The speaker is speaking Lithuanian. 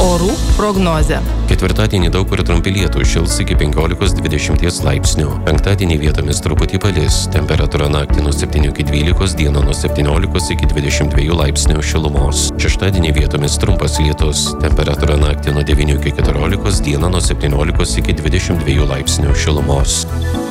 Orų prognozė. Ketvirtadienį daug kur trumpi lietūs, šils iki 15–20 laipsnių. Penktadienį vietomis truputį palis. Temperatūra naktį nuo 7 iki 12, dieną nuo 17 iki 22 laipsnių šilumos. Šeštadienį vietomis trumpas lietus. Temperatūra naktį nuo 9 iki 14, dieną nuo 17 iki 22 laipsnių šilumos.